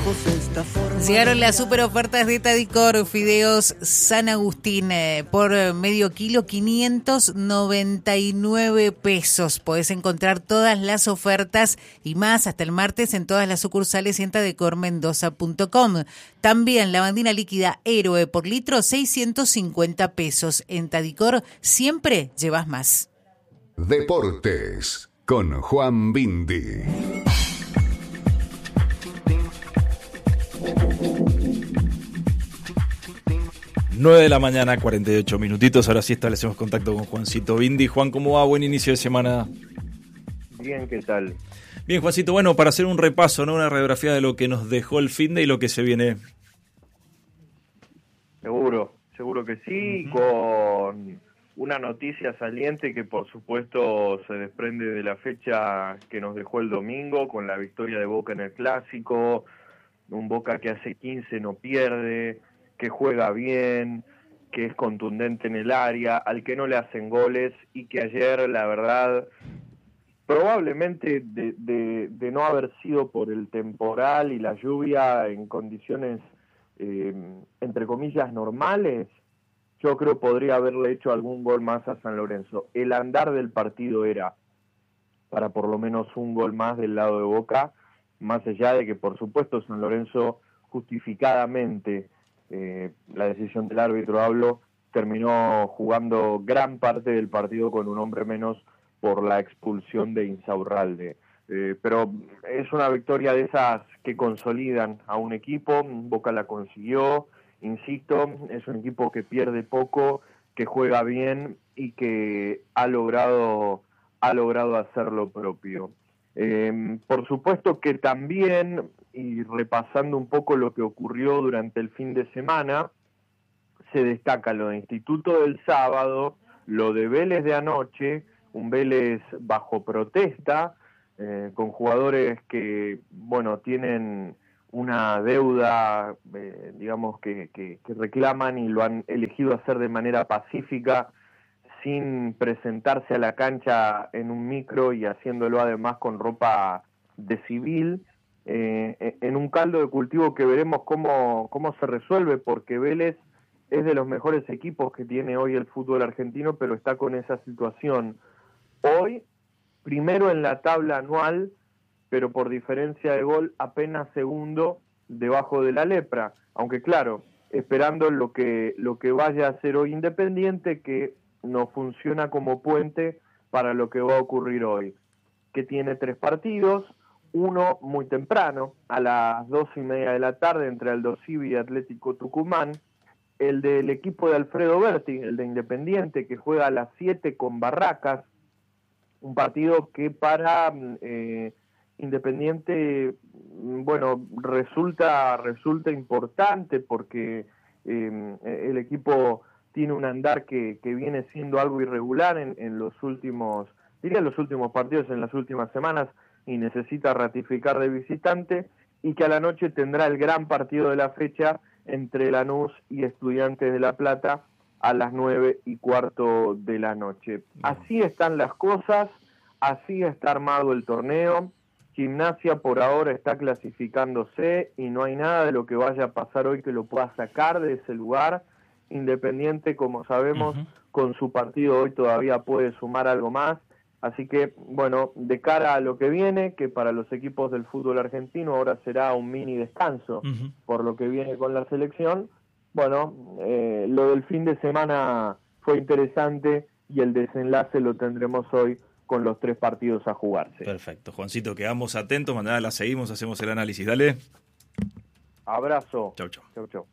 Llegaron las super ofertas de Tadicor, fideos San Agustín por medio kilo, 599 pesos. Podés encontrar todas las ofertas y más hasta el martes en todas las sucursales y en tadecormendoza.com. También lavandina líquida Héroe por litro, 650 pesos. En Tadicor siempre llevas más. Deportes con Juan Bindi. 9 de la mañana, 48 minutitos. Ahora sí establecemos contacto con Juancito Bindi. Juan, ¿cómo va? Buen inicio de semana. Bien, ¿qué tal? Bien, Juancito. Bueno, para hacer un repaso, ¿no? Una radiografía de lo que nos dejó el finde y lo que se viene. Seguro que sí, con una noticia saliente que por supuesto se desprende de la fecha que nos dejó el domingo, con la victoria de Boca en el Clásico, un Boca que hace 15 no pierde, que juega bien, que es contundente en el área, al que no le hacen goles y que ayer, la verdad, probablemente de no haber sido por el temporal y la lluvia en condiciones, entre comillas, normales, yo creo podría haberle hecho algún gol más a San Lorenzo. El andar del partido era para por lo menos un gol más del lado de Boca, más allá de que por supuesto San Lorenzo justificadamente, la decisión del árbitro terminó jugando gran parte del partido con un hombre menos por la expulsión de Insaurralde. Pero es una victoria de esas que consolidan a un equipo. Boca la consiguió, insisto, es un equipo que pierde poco, que juega bien y que ha logrado hacer lo propio. Por supuesto que también, y repasando un poco lo que ocurrió durante el fin de semana, se destaca lo de Instituto del sábado, lo de Vélez de anoche, un Vélez bajo protesta, con jugadores que, bueno, tienen una deuda, digamos, que reclaman y lo han elegido hacer de manera pacífica, sin presentarse a la cancha en un micro y haciéndolo además con ropa de civil, en un caldo de cultivo que veremos cómo se resuelve, porque Vélez es de los mejores equipos que tiene hoy el fútbol argentino, pero está con esa situación. Hoy, primero en la tabla anual, pero por diferencia de gol apenas segundo debajo de la lepra, aunque claro, esperando lo que vaya a hacer hoy Independiente, que no funciona como puente para lo que va a ocurrir hoy, que tiene 3 partidos, uno muy temprano, a las 2:30 de la tarde, entre Aldo Civi y Atlético Tucumán, el del equipo de Alfredo Berti, el de Independiente, que juega a las 7 con Barracas, un partido que para Independiente, bueno, resulta importante porque el equipo tiene un andar que viene siendo algo irregular en los últimos partidos, en las últimas semanas, y necesita ratificar de visitante, y que a la noche tendrá el gran partido de la fecha entre Lanús y Estudiantes de La Plata a las 9:15 de la noche. Así están las cosas, así está armado el torneo. Gimnasia por ahora está clasificándose y no hay nada de lo que vaya a pasar hoy que lo pueda sacar de ese lugar. Independiente, como sabemos, con su partido hoy todavía puede sumar algo más. Así que, bueno, de cara a lo que viene, que para los equipos del fútbol argentino ahora será un mini descanso por lo que viene con la selección, bueno, lo del fin de semana fue interesante y el desenlace lo tendremos hoy con los 3 partidos a jugarse. Perfecto. Juancito, quedamos atentos, mañana la seguimos, hacemos el análisis. Dale. Abrazo. Chau, chau. Chau, chau.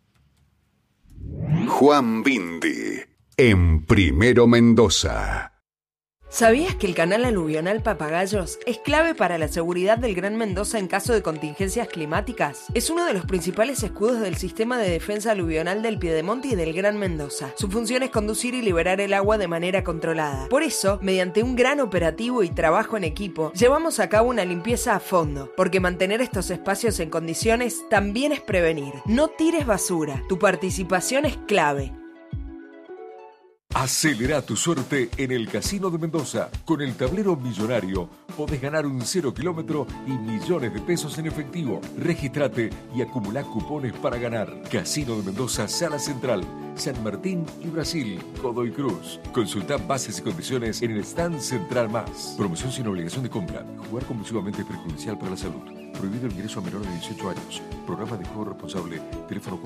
Juan Bindi, en Primero Mendoza. ¿Sabías que el canal aluvional Papagayos es clave para la seguridad del Gran Mendoza en caso de contingencias climáticas? Es uno de los principales escudos del sistema de defensa aluvional del Piedemonte y del Gran Mendoza. Su función es conducir y liberar el agua de manera controlada. Por eso, mediante un gran operativo y trabajo en equipo, llevamos a cabo una limpieza a fondo, porque mantener estos espacios en condiciones también es prevenir. No tires basura. Tu participación es clave. Acelera tu suerte en el Casino de Mendoza. Con el tablero millonario podés ganar un 0 kilómetro y millones de pesos en efectivo. Regístrate y acumulá cupones para ganar. Casino de Mendoza, Sala Central, San Martín y Brasil, Godoy Cruz. Consultá bases y condiciones en el stand Central Más. Promoción sin obligación de compra. Jugar compulsivamente es perjudicial para la salud. Prohibido el ingreso a menores de 18 años. Programa de juego responsable. Teléfono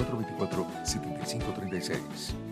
424-7536.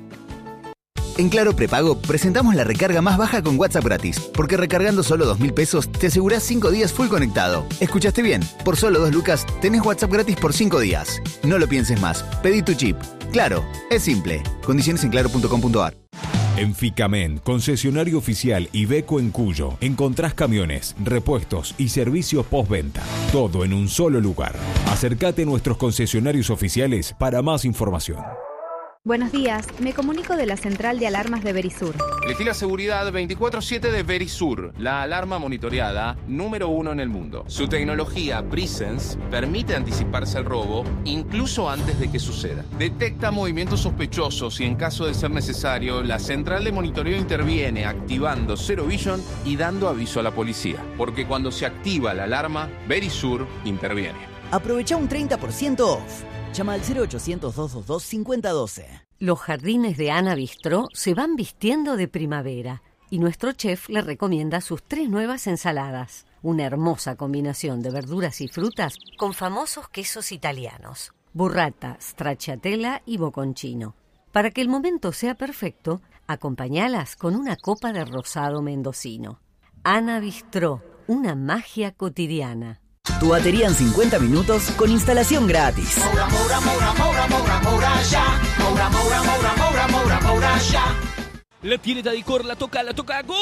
En Claro Prepago presentamos la recarga más baja con WhatsApp gratis, porque recargando solo 2.000 pesos te asegurás 5 días full conectado. ¿Escuchaste bien? Por solo 2 lucas tenés WhatsApp gratis por 5 días. No lo pienses más, pedí tu chip. Claro, es simple. Condiciones en claro.com.ar. En Ficamen, concesionario oficial Iveco en Cuyo, encontrás camiones, repuestos y servicios postventa. Todo en un solo lugar. Acércate a nuestros concesionarios oficiales para más información. Buenos días, me comunico de la central de alarmas de Verisur. Elegí la seguridad 24/7 de Verisur, la alarma monitoreada número 1 en el mundo. Su tecnología Presence permite anticiparse al robo incluso antes de que suceda. Detecta movimientos sospechosos y en caso de ser necesario, la central de monitoreo interviene activando Zero Vision y dando aviso a la policía. Porque cuando se activa la alarma, Verisur interviene. Aprovecha un 30% off. Llama al 0800-222-5012. Los jardines de Ana Bistró se van vistiendo de primavera y nuestro chef le recomienda sus 3 nuevas ensaladas. Una hermosa combinación de verduras y frutas con famosos quesos italianos: burrata, stracciatella y bocconcino. Para que el momento sea perfecto, acompáñalas con una copa de rosado mendocino. Ana Bistró, una magia cotidiana. Tu batería en 50 minutos con instalación gratis. Moura, moura, moura, moura, moura, moura, ya. Moura, moura, moura, moura, moura, moura, ya. La tiene Tadicor, la toca, ¡gol!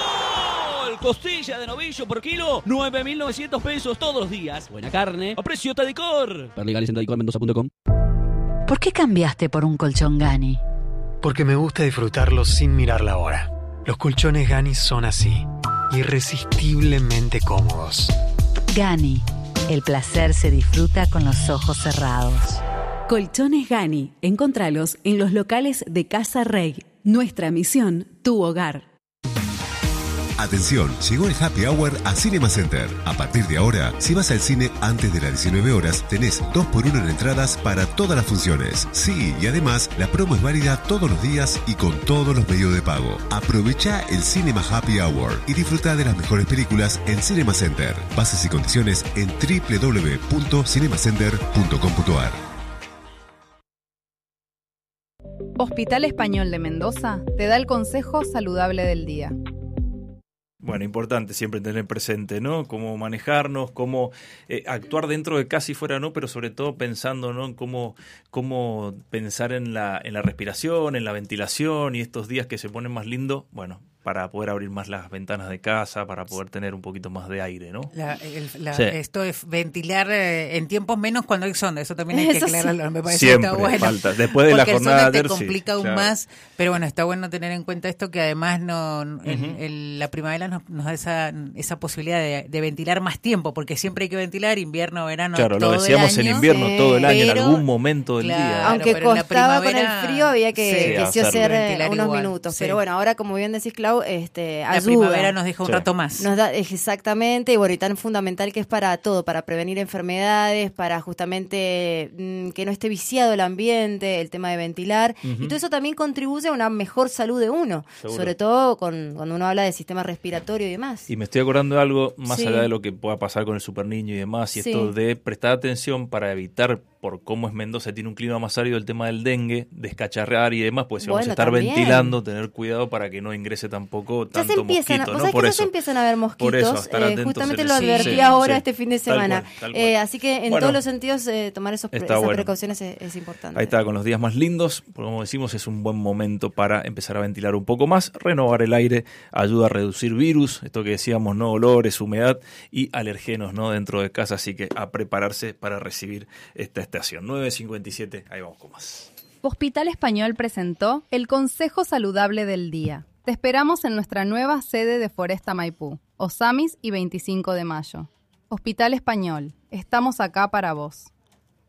Costilla de novillo por kilo, 9.900 pesos todos los días. Buena carne, a precio Tadicor. Para legales en tadicormendoza.com. ¿Por qué cambiaste por un colchón Gani? Porque me gusta disfrutarlo sin mirar la hora. Los colchones Gani son así, irresistiblemente cómodos. Gani, el placer se disfruta con los ojos cerrados. Colchones Gani, encontralos en los locales de Casa Rey. Nuestra misión, tu hogar. Atención, llegó el Happy Hour a Cinema Center. A partir de ahora, si vas al cine antes de las 19 horas, tenés 2x1 en entradas para todas las funciones. Sí, y además, la promo es válida todos los días y con todos los medios de pago. Aprovecha el Cinema Happy Hour y disfruta de las mejores películas en Cinema Center. Bases y condiciones en www.cinemacenter.com.ar. Hospital Español de Mendoza te da el consejo saludable del día. Bueno, importante siempre tener presente, ¿no? Cómo manejarnos, cómo actuar dentro de casa y fuera, ¿no? Pero sobre todo pensando, ¿no? En cómo pensar en la respiración, en la ventilación y estos días que se ponen más lindos, bueno, para poder abrir más las ventanas de casa, para poder tener un poquito más de aire, ¿no? Sí. Esto es ventilar en tiempos menos cuando hay sonda, eso también hay que aclararlo, sí. Me parece Siempre que está bueno. Falta. Después de la jornada de ayer, te complica aún más, pero bueno, está bueno tener en cuenta esto, que además la primavera nos da esa posibilidad de ventilar más tiempo, porque siempre hay que ventilar invierno, verano, claro, todo lo decíamos el año, en invierno todo el año, en algún momento del claro, día. Aunque costaba con el frío, había que hacer unos igual, minutos. sí. Pero bueno, ahora como bien decís, Clau, ayuda. La primavera nos deja un rato más. Nos da, exactamente, y bueno, y tan fundamental que es para todo, para prevenir enfermedades, para justamente que no esté viciado el ambiente, el tema de ventilar, y todo eso también contribuye a una mejor salud de uno, sobre todo cuando uno habla de sistema respiratorio y demás. Y me estoy acordando de algo más allá de lo que pueda pasar con el super niño y demás, y esto de prestar atención para evitar, por cómo es Mendoza, tiene un clima más árido, el tema del dengue, descacharrar y demás, pues si vamos a estar ventilando, tener cuidado para que no ingrese tampoco tanto mosquito, ¿no? Por eso se empiezan a ver mosquitos, justamente lo advertí ahora este fin de semana. Tal cual. Así que en todos los sentidos tomar esas precauciones es importante. Ahí está, con los días más lindos, como decimos, es un buen momento para empezar a ventilar un poco más, renovar el aire, ayuda a reducir virus, esto que decíamos, no olores, humedad y alergenos, ¿no? Dentro de casa, así que a prepararse para recibir esta estación. 9:57, ahí vamos con más. Hospital Español presentó el Consejo Saludable del Día. Te esperamos en nuestra nueva sede de Foresta Maipú, Osamis y 25 de mayo. Hospital Español, estamos acá para vos.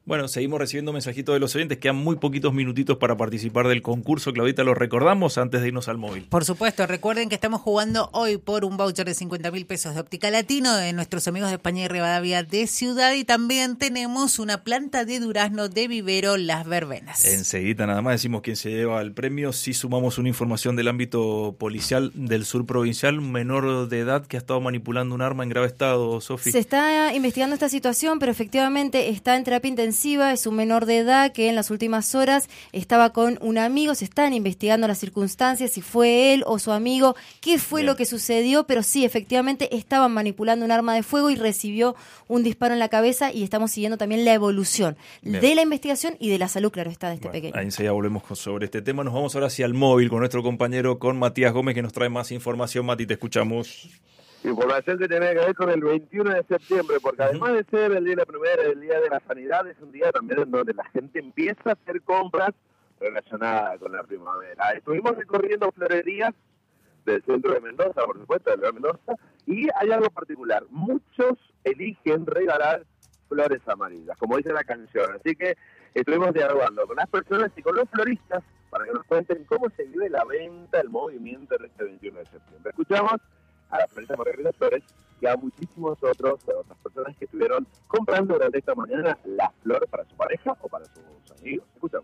Bueno, seguimos recibiendo mensajitos de los oyentes. Quedan muy poquitos minutitos para participar del concurso. Claudita, ¿lo recordamos antes de irnos al móvil? Por supuesto, recuerden que estamos jugando hoy por un voucher de 50.000 pesos de Óptica Latino de nuestros amigos de España y Rivadavia de Ciudad, y también tenemos una planta de durazno de vivero Las Verbenas. Enseguida nada más decimos quién se lleva el premio. Si sumamos una información del ámbito policial del sur provincial, un menor de edad que ha estado manipulando un arma en grave estado, Sofi. Se está investigando esta situación, pero efectivamente está en terapia intensiva. Es un menor de edad que en las últimas horas estaba con un amigo. Se están investigando las circunstancias, si fue él o su amigo, qué fue lo que sucedió, pero sí, efectivamente estaban manipulando un arma de fuego y recibió un disparo en la cabeza, y estamos siguiendo también la evolución de la investigación y de la salud, claro está, de este pequeño. Ahí enseguida volvemos sobre este tema. Nos vamos ahora hacia el móvil con nuestro compañero, con Matías Gómez, que nos trae más información. Mati, te escuchamos. Información que tiene que ver con el 21 de septiembre, porque además de ser el día de la primavera, el día de la sanidad, es un día también en donde la gente empieza a hacer compras relacionadas con la primavera. Estuvimos recorriendo florerías del centro de Mendoza, por supuesto, de la Mendoza, y hay algo particular. Muchos eligen regalar flores amarillas, como dice la canción. Así que estuvimos dialogando con las personas y con los floristas para que nos cuenten cómo se vive la venta, el movimiento en este 21 de septiembre. Escuchamos a la florista Margarita Flores y a muchísimos otras personas que estuvieron comprando durante esta mañana la flor para su pareja o para sus amigos. Escuchamos.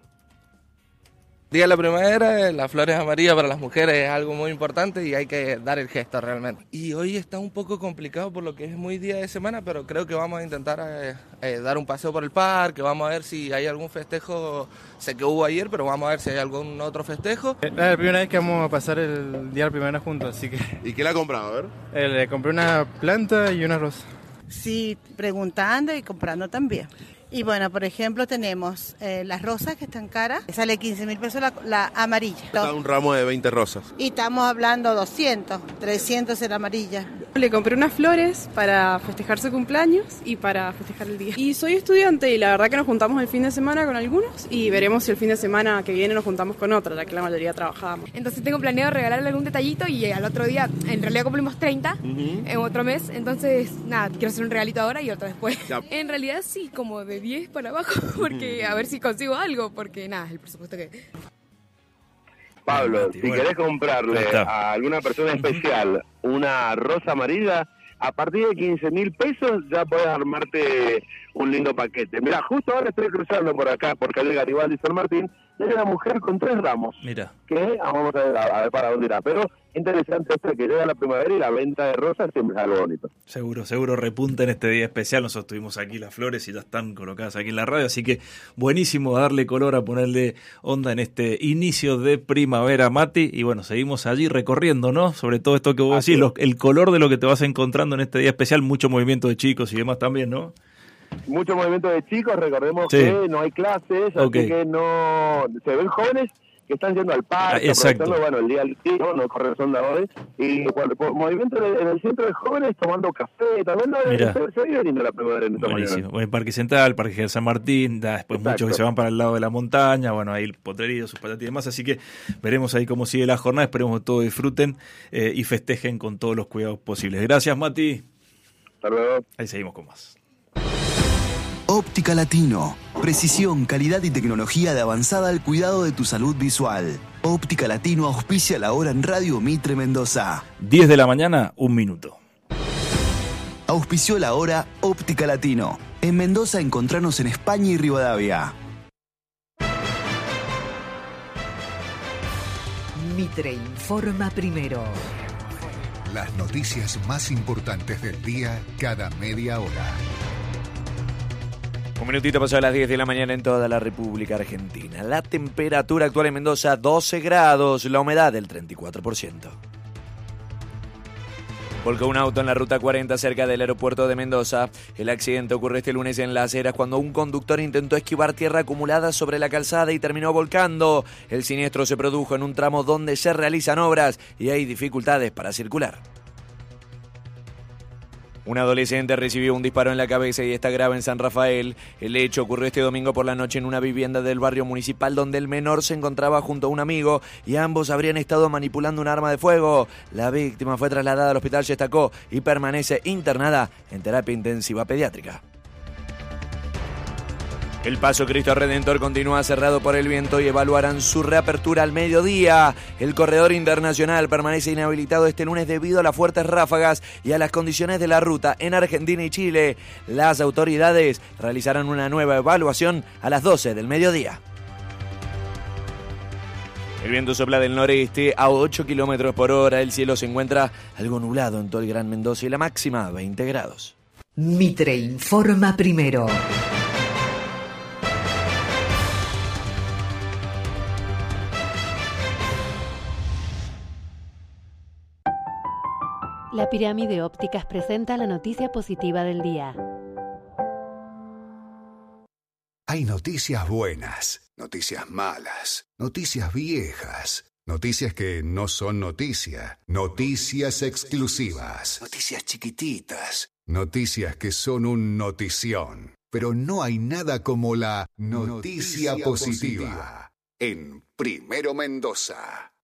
Día de la primavera, las flores amarillas para las mujeres es algo muy importante y hay que dar el gesto realmente. Y hoy está un poco complicado por lo que es muy día de semana, pero creo que vamos a intentar dar un paseo por el parque, vamos a ver si hay algún festejo, sé que hubo ayer, pero vamos a ver si hay algún otro festejo. Es la primera vez que vamos a pasar el día de la primavera juntos, así que... ¿Y qué le ha comprado? A ver. Le compré una planta y una rosa. Sí, preguntando y comprando también. Y bueno, por ejemplo, tenemos las rosas que están caras, sale 15.000 pesos la amarilla. Está un ramo de 20 rosas. Y estamos hablando 200, 300 en la amarilla. Le compré unas flores para festejar su cumpleaños y para festejar el día. Y soy estudiante y la verdad que nos juntamos el fin de semana con algunos y veremos si el fin de semana que viene nos juntamos con otros, ya que la mayoría trabajábamos. Entonces tengo planeado regalarle algún detallito y al otro día, en realidad cumplimos 30 en otro mes, entonces nada, quiero hacer un regalito ahora y otro después. Ya. En realidad sí, como de 10 para abajo, porque a ver si consigo algo, porque nada, el presupuesto que... Pablo, si querés comprarle a alguna persona especial una rosa amarilla, a partir de 15.000 pesos ya podés armarte un lindo paquete. Mirá, justo ahora estoy cruzando por acá, por calle Garibaldi y San Martín, y hay una mujer con 3 ramos. Mira. Que vamos a ver para dónde irá. Pero interesante esto de que llega la primavera y la venta de rosas siempre es algo bonito. Seguro repunta en este día especial. Nosotros tuvimos aquí las flores y ya están colocadas aquí en la radio, así que buenísimo darle color, a ponerle onda en este inicio de primavera, Mati. Y bueno, seguimos allí recorriendo, ¿no? Sobre todo esto que vos decís, el color de lo que te vas encontrando en este día especial, mucho movimiento de chicos y demás también, ¿no? Mucho movimiento de chicos, recordemos que no hay clases, así que no se ven jóvenes que están yendo al parque, aprovechando, bueno, el día del tío, no correr sondadores, y movimiento en el centro de jóvenes tomando café, también se vive lindo la primavera en esta mañana. Bueno, el Parque Central, Parque de San Martín, después muchos que se van para el lado de la montaña, bueno, ahí el potrerío, sus patatas y demás, así que veremos ahí cómo sigue la jornada, esperemos que todos disfruten y festejen con todos los cuidados posibles. Gracias, Mati. Hasta luego. Ahí seguimos con más. Óptica Latino. Precisión, calidad y tecnología de avanzada al cuidado de tu salud visual. Óptica Latino auspicia la hora en Radio Mitre Mendoza. 10 de la mañana, 1 minuto. Auspició la hora Óptica Latino. En Mendoza encontranos en España y Rivadavia. Mitre informa primero. Las noticias más importantes del día cada media hora. Un minutito pasó a las 10 de la mañana en toda la República Argentina. La temperatura actual en Mendoza, 12 grados, la humedad del 34%. Volcó un auto en la ruta 40 cerca del aeropuerto de Mendoza. El accidente ocurrió este lunes en Las Heras cuando un conductor intentó esquivar tierra acumulada sobre la calzada y terminó volcando. El siniestro se produjo en un tramo donde se realizan obras y hay dificultades para circular. Un adolescente recibió un disparo en la cabeza y está grave en San Rafael. El hecho ocurrió este domingo por la noche en una vivienda del barrio municipal donde el menor se encontraba junto a un amigo y ambos habrían estado manipulando un arma de fuego. La víctima fue trasladada al hospital Yestacó y permanece internada en terapia intensiva pediátrica. El Paso Cristo Redentor continúa cerrado por el viento y evaluarán su reapertura al mediodía. El corredor internacional permanece inhabilitado este lunes debido a las fuertes ráfagas y a las condiciones de la ruta en Argentina y Chile. Las autoridades realizarán una nueva evaluación a las 12 del mediodía. El viento sopla del noreste a 8 kilómetros por hora. El cielo se encuentra algo nublado en todo el Gran Mendoza y la máxima 20 grados. Mitre informa primero. La Pirámide Ópticas presenta la noticia positiva del día. Hay noticias buenas, noticias malas, noticias viejas, noticias que no son noticia, noticias exclusivas, noticias chiquititas, noticias que son un notición. Pero no hay nada como la noticia positiva en Primero Mendoza.